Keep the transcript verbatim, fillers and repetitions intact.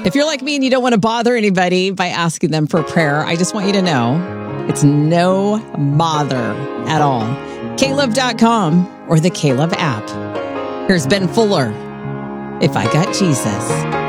If you're like me and you don't want to bother anybody by asking them for prayer, I just want you to know it's no bother at all. K Love dot com or the K Love app. Here's Ben Fuller. If I Got Jesus.